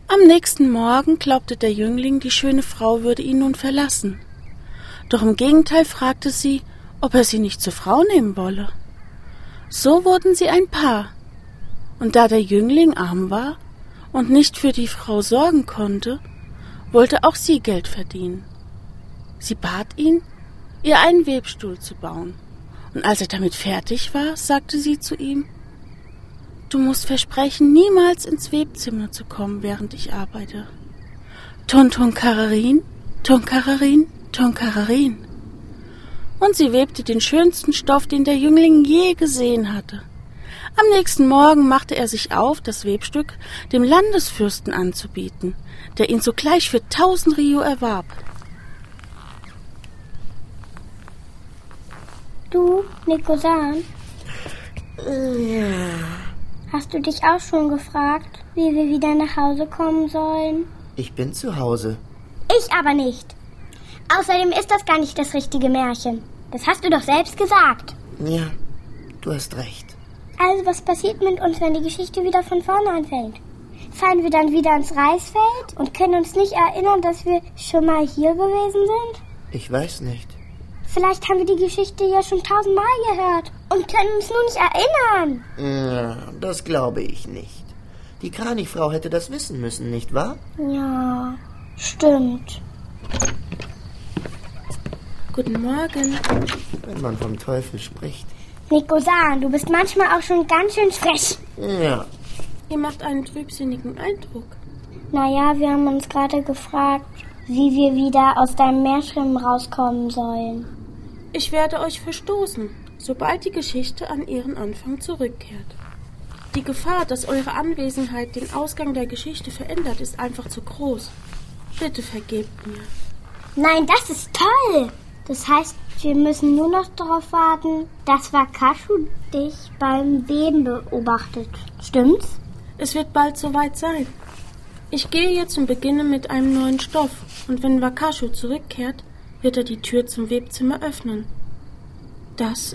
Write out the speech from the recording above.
Am nächsten Morgen glaubte der Jüngling, die schöne Frau würde ihn nun verlassen. Doch im Gegenteil fragte sie, ob er sie nicht zur Frau nehmen wolle. So wurden sie ein Paar. Und da der Jüngling arm war und nicht für die Frau sorgen konnte, wollte auch sie Geld verdienen. Sie bat ihn, ihr einen Webstuhl zu bauen. Und als er damit fertig war, sagte sie zu ihm: Du musst versprechen, niemals ins Webzimmer zu kommen, während ich arbeite. Tun, tun, kararin, tun, kararin, tun, kararin. Und sie webte den schönsten Stoff, den der Jüngling je gesehen hatte. Am nächsten Morgen machte er sich auf, das Webstück dem Landesfürsten anzubieten, der ihn sogleich für 1000 Rio erwarb. Du, Nikosan? Ja. Hast du dich auch schon gefragt, wie wir wieder nach Hause kommen sollen? Ich bin zu Hause. Ich aber nicht. Außerdem ist das gar nicht das richtige Märchen. Das hast du doch selbst gesagt. Ja, du hast recht. Also was passiert mit uns, wenn die Geschichte wieder von vorne anfängt? Fahren wir dann wieder ins Reisfeld und können uns nicht erinnern, dass wir schon mal hier gewesen sind? Ich weiß nicht. Vielleicht haben wir die Geschichte ja schon 1000-mal gehört und können uns nur nicht erinnern. Ja, das glaube ich nicht. Die Kranichfrau hätte das wissen müssen, nicht wahr? Ja, stimmt. Guten Morgen. Wenn man vom Teufel spricht. Nikosan, du bist manchmal auch schon ganz schön frech. Ja. Ihr macht einen trübsinnigen Eindruck. Naja, wir haben uns gerade gefragt, wie wir wieder aus deinem Märchen rauskommen sollen. Ich werde euch verstoßen, sobald die Geschichte an ihren Anfang zurückkehrt. Die Gefahr, dass eure Anwesenheit den Ausgang der Geschichte verändert, ist einfach zu groß. Bitte vergebt mir. Nein, das ist toll! Das heißt, wir müssen nur noch darauf warten, dass Wakashu dich beim Weben beobachtet. Stimmt's? Es wird bald soweit sein. Ich gehe jetzt und beginne mit einem neuen Stoff. Und wenn Wakashu zurückkehrt, wird er die Tür zum Webzimmer öffnen. Das